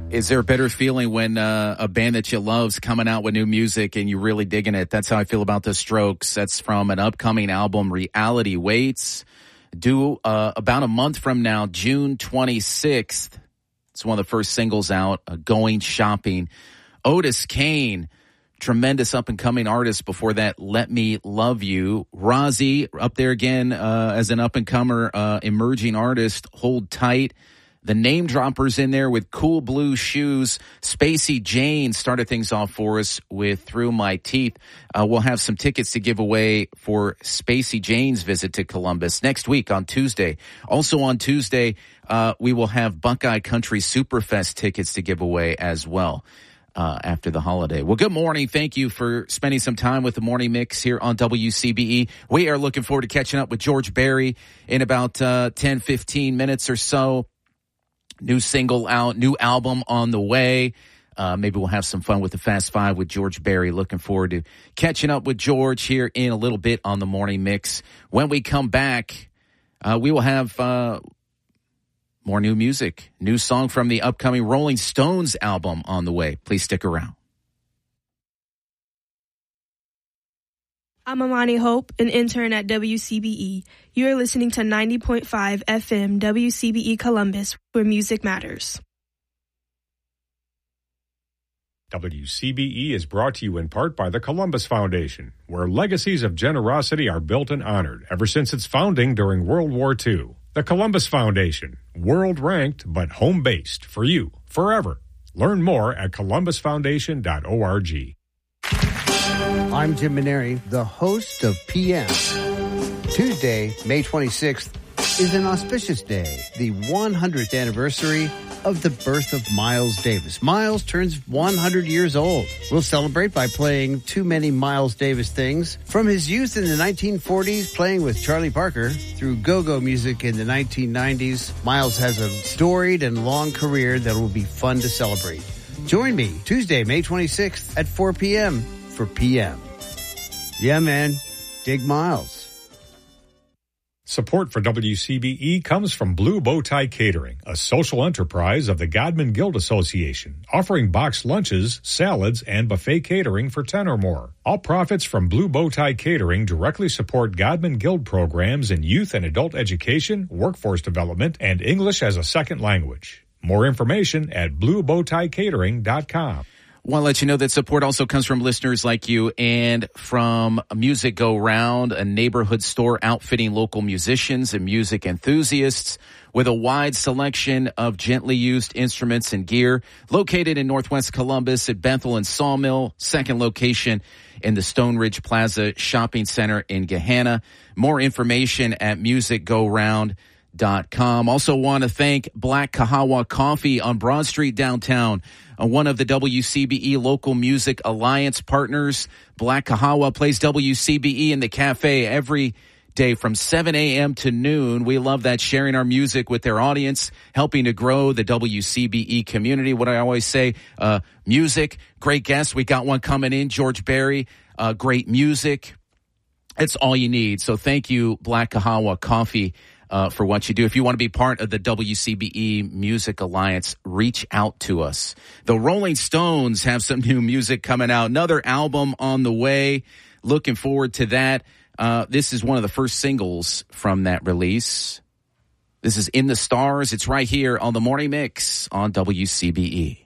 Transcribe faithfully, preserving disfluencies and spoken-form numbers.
Is there a better feeling when uh, a band that you love's coming out with new music and you're really digging it? That's how I feel about The Strokes. That's from an upcoming album, Reality Waits, due uh, about a month from now, June twenty-sixth. It's one of the first singles out, uh, Going Shopping. Otis Kane, tremendous up-and-coming artist. Before that, Let Me Love You. Rozzy, up there again uh, as an up-and-comer, uh, emerging artist, Hold Tight. The name droppers in there with Cool Blue Shoes. Spacey Jane started things off for us with Through My Teeth. Uh, we'll have some tickets to give away for Spacey Jane's visit to Columbus next week on Tuesday. Also on Tuesday, uh, we will have Buckeye Country Superfest tickets to give away as well. Uh, after the holiday. Well, good morning. Thank you for spending some time with the Morning Mix here on W C B E. We are looking forward to catching up with George Berry in about uh, ten, fifteen minutes or so. New single out, new album on the way. Uh, maybe we'll have some fun with the Fast Five with George Berry. Looking forward to catching up with George here in a little bit on the Morning Mix. When we come back, uh, we will have uh, more new music, new song from the upcoming Rolling Stones album on the way. Please stick around. I'm Amani Hope, an intern at W C B E. You are listening to ninety point five F M W C B E Columbus, where music matters. W C B E is brought to you in part by the Columbus Foundation, where legacies of generosity are built and honored ever since its founding during World War Two. The Columbus Foundation, world-ranked but home-based for you forever. Learn more at columbus foundation dot org. I'm Jim Maneri, the host of P M. Tuesday, May twenty-sixth, is an auspicious day, the one hundredth anniversary of the birth of Miles Davis. Miles turns one hundred years old. We'll celebrate by playing too many Miles Davis things. From his youth in the nineteen forties, playing with Charlie Parker, through go-go music in the nineteen nineties, Miles has a storied and long career that will be fun to celebrate. Join me Tuesday, May twenty-sixth at four p.m. for P M. Yeah, man. Dig Miles. Support for W C B E comes from Blue Bow Tie Catering, a social enterprise of the Godman Guild Association, offering boxed lunches, salads, and buffet catering for ten or more. All profits from Blue Bow Tie Catering directly support Godman Guild programs in youth and adult education, workforce development, and English as a second language. More information at blue bow tie catering dot com. Want to let you know that support also comes from listeners like you and from Music Go Round, a neighborhood store outfitting local musicians and music enthusiasts with a wide selection of gently used instruments and gear. Located in Northwest Columbus at Bethel and Sawmill, second location in the Stone Ridge Plaza Shopping Center in Gahanna. More information at music go round dot com. Also want to thank Black Kahawa Coffee on Broad Street downtown. Uh, one of the W C B E Local Music Alliance partners. Black Kahawa plays W C B E in the cafe every day from seven a.m. to noon. We love that, sharing our music with their audience, helping to grow the W C B E community. What I always say, uh, music, great guests. We got one coming in, George Berry, uh, great music. It's all you need. So thank you, Black Kahawa Coffee, Uh, for what you do. If you want to be part of the W C B E Music Alliance, reach out to us. The Rolling Stones have some new music coming out. Another album on the way. Looking forward to that. Uh, this is one of the first singles from that release. This is In the Stars. It's right here on the Morning Mix on W C B E.